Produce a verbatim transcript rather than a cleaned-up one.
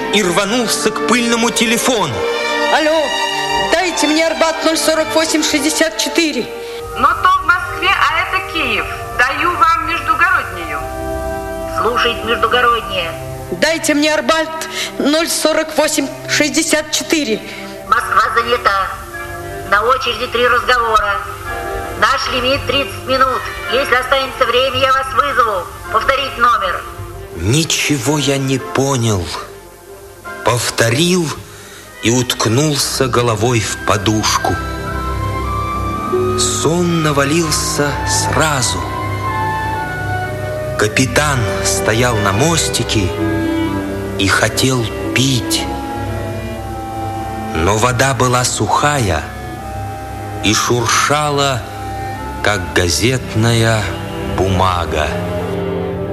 и рванулся к пыльному телефону. Алло, дайте мне Арбат ноль сорок восемь шестьдесят четыре. Но то в Москве, а это Киев. Даю вам междугороднюю. Слушает междугороднее. Дайте мне Арбат ноль сорок восемь шестьдесят четыре. Москва занята. На очереди три разговора. Наш лимит тридцать минут. Если останется время, я вас вызову. Повторить номер. Ничего я не понял. Повторил и уткнулся головой в подушку. Сон навалился сразу. Капитан стоял на мостике и хотел пить. Но вода была сухая и шуршала, как газетная бумага.